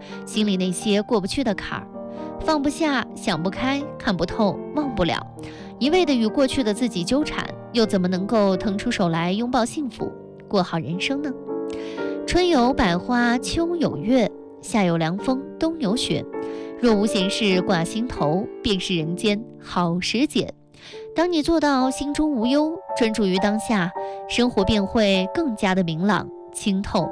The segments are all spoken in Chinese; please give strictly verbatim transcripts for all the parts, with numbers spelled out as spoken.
心里那些过不去的坎儿，放不下，想不开，看不透，忘不了，一味的与过去的自己纠缠，又怎么能够腾出手来拥抱幸福，过好人生呢？春有百花，秋有月，夏有凉风，冬有雪。若无闲事挂心头，便是人间好时节。当你做到心中无忧，专注于当下，生活便会更加的明朗清透。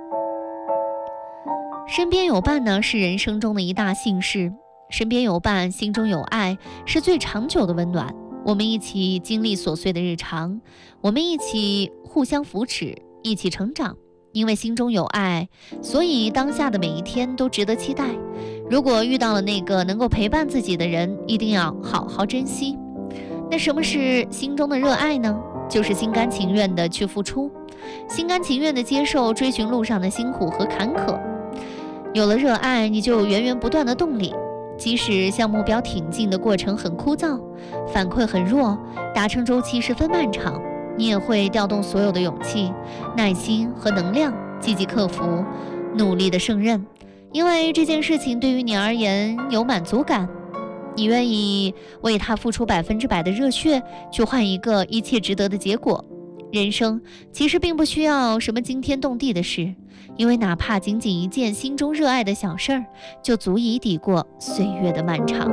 身边有伴呢，是人生中的一大幸事。身边有伴，心中有爱，是最长久的温暖。我们一起经历琐碎的日常，我们一起互相扶持，一起成长。因为心中有爱，所以当下的每一天都值得期待。如果遇到了那个能够陪伴自己的人，一定要好好珍惜。那什么是心中的热爱呢？就是心甘情愿的去付出，心甘情愿的接受追寻路上的辛苦和坎坷。有了热爱，你就有源源不断的动力，即使向目标挺进的过程很枯燥，反馈很弱，达成周期十分漫长，你也会调动所有的勇气、耐心和能量，积极克服，努力的胜任。因为这件事情对于你而言有满足感，你愿意为它付出百分之百的热血，去换一个一切值得的结果。人生其实并不需要什么惊天动地的事，因为哪怕仅仅一件心中热爱的小事儿，就足以抵过岁月的漫长。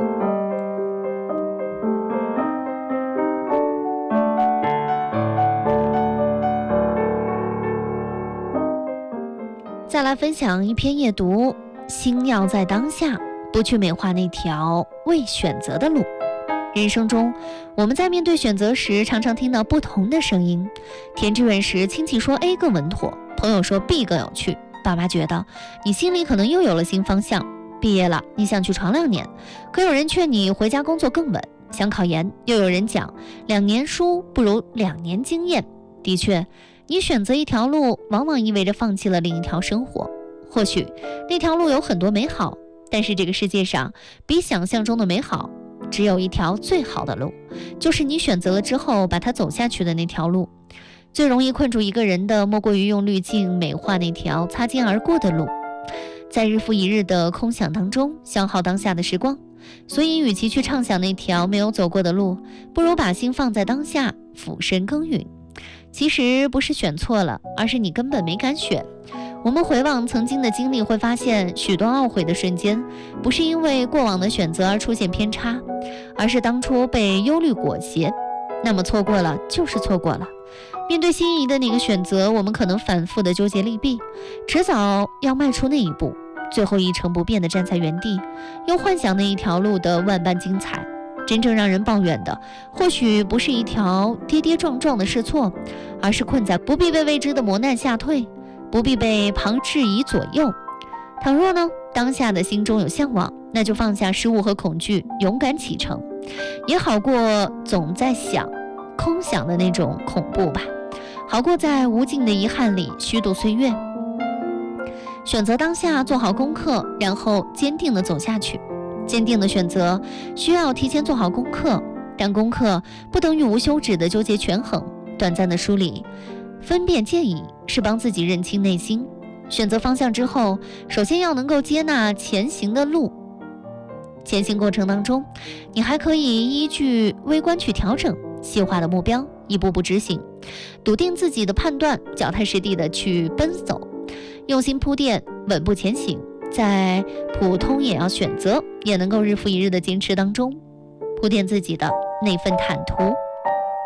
再来分享一篇夜读，心要在当下，不去美化那条未选择的路。人生中，我们在面对选择时，常常听到不同的声音。填志愿时，亲戚说 A 更稳妥，朋友说 B 更有趣，爸妈觉得你心里可能又有了新方向。毕业了，你想去闯两年，可有人劝你回家工作更稳。想考研，又有人讲两年书不如两年经验。的确，你选择一条路，往往意味着放弃了另一条生活。或许那条路有很多美好，但是这个世界上比想象中的美好只有一条最好的路，就是你选择了之后把它走下去的那条路。最容易困住一个人的，莫过于用滤镜美化那条擦肩而过的路，在日复一日的空想当中消耗当下的时光。所以与其去畅想那条没有走过的路，不如把心放在当下，俯身耕耘。其实不是选错了，而是你根本没敢选。我们回望曾经的经历，会发现许多懊悔的瞬间，不是因为过往的选择而出现偏差，而是当初被忧虑裹挟。那么错过了就是错过了。面对心仪的那个选择，我们可能反复的纠结利弊，迟早要迈出那一步，最后一成不变的站在原地，又幻想那一条路的万般精彩。真正让人抱怨的，或许不是一条跌跌撞撞的试错，而是困在不必被未知的磨难下退，不必被旁质疑左右。倘若呢，当下的心中有向往，那就放下失误和恐惧，勇敢启程，也好过总在想空想的那种恐怖吧，好过在无尽的遗憾里虚度岁月。选择当下，做好功课，然后坚定地走下去。坚定的选择需要提前做好功课，但功课不等于无休止的纠结权衡。短暂的梳理分辨建议，是帮自己认清内心。选择方向之后，首先要能够接纳前行的路。前行过程当中，你还可以依据微观去调整，细化的目标一步步执行，笃定自己的判断，脚踏实地的去奔走，用心铺垫，稳步前行。在普通也要选择，也能够日复一日的坚持当中，铺垫自己的那份坦途。